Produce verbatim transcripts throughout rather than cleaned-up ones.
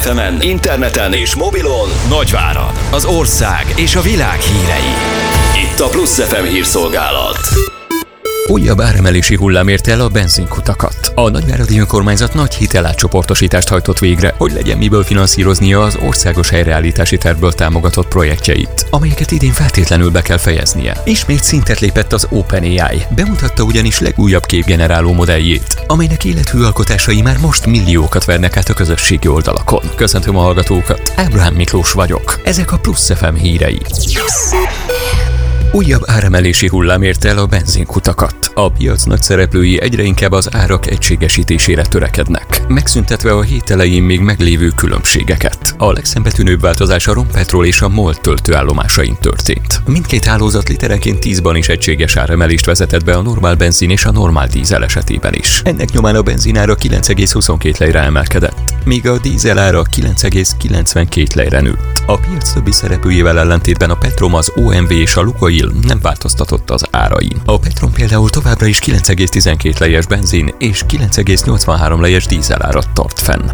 ef emen, interneten és mobilon Nagyvárad, az ország és a világ hírei. Itt a Plusz ef em hírszolgálat. Újabb áremelési hullám érte el a benzinkutakat. A nagyváradi önkormányzat nagy hitelátcsoportosítást hajtott végre, hogy legyen miből finanszíroznia az országos helyreállítási tervből támogatott projektjeit, amelyeket idén feltétlenül be kell fejeznie. Ismét szintet lépett az OpenAI. Bemutatta ugyanis legújabb képgeneráló modelljét, amelynek élethű alkotásai már most milliókat vernek át a közösségi oldalakon. Köszöntöm a hallgatókat, Ábrahám Miklós vagyok. Ezek a Plusz ef em hírei. Újabb áremelési hullám érte el a benzinkutakat. A piac nagy szereplői egyre inkább az árak egységesítésére törekednek, megszüntetve a hét elején még meglévő különbségeket. A legszembetűnőbb változás a Rompetrol és a MOL töltőállomásain történt. Mindkét hálózat literenként tízban is egységes áremelést vezetett be a normál benzin és a normál dízel esetében is. Ennek nyomán a benzinára kilenc egész huszonkét lejre emelkedett, míg a dízel ára kilenc egész kilencvenkét lejre nőtt. A piac többi szereplőjével ellentétben a Petrom, az o em vé és a Lukoil nem változtatott az árain. A Petrom például továbbra is kilenc egész tizenkét lejes benzin és kilenc egész nyolcvanhárom lejes dízel árat tart fenn.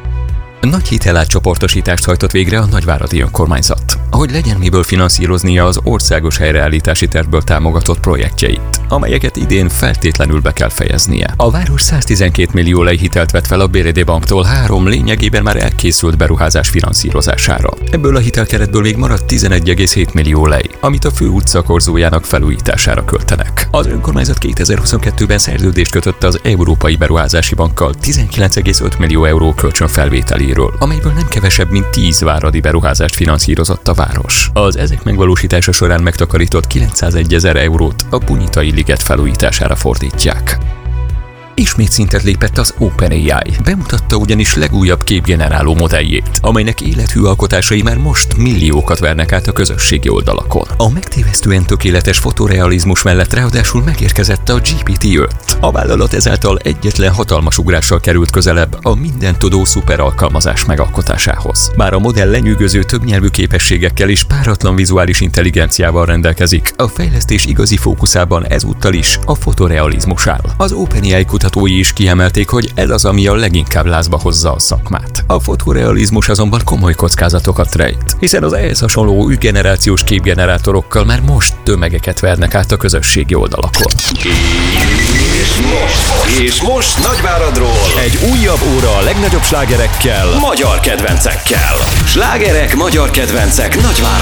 Nagy hitelátcsoportosítást hajtott végre a nagyváradi önkormányzat, hogy legyen miből finanszíroznia az országos helyreállítási tervből támogatott projektjeit, amelyeket idén feltétlenül be kell fejeznie. A város száztizenkét millió lej hitelt vett fel a bé er dé banktól három lényegében már elkészült beruházás finanszírozására. Ebből a hitelkeretből még maradt tizenegy egész hét millió lej, amit a fő utca korzójának felújítására költenek. Az önkormányzat kétezer-huszonkettőben szerződést kötött az Európai Beruházási Bankkal tizenkilenc egész öt millió euró kölcsönfelvételéről, amelyből nem kevesebb, mint tíz váradi beruházást finanszírozott a város. Az ezek megvalósítása során megtakarított kilencszázegy-ezer eurót a Bunyitai liget felújítására fordítják. Ismét szintet lépett az OpenAI. Bemutatta ugyanis legújabb képgeneráló modelljét, amelynek élethű alkotásai már most milliókat vernek át a közösségi oldalakon. A megtévesztően tökéletes fotorealizmus mellett ráadásul megérkezett a gé pé té öt. A vállalat ezáltal egyetlen hatalmas ugrással került közelebb a mindentudó szuper alkalmazás megalkotásához. Bár a modell lenyűgöző többnyelvű képességekkel és páratlan vizuális intelligenciával rendelkezik, a fejlesztés igazi fókuszában ezúttal is a fotorealizmus áll. Az OpenAI kutatói is kiemelték, hogy ez az, ami a leginkább lázba hozza a szakmát. A fotorealizmus azonban komoly kockázatokat rejt, hiszen az ehhez hasonló új generációs képgenerátorokkal már most tömegeket vernek át a közösségi oldalakon. És most, és most Nagyváradról egy újabb óra a legnagyobb slágerekkel, magyar kedvencekkel. Slágerek, magyar kedvencek Nagyváradról.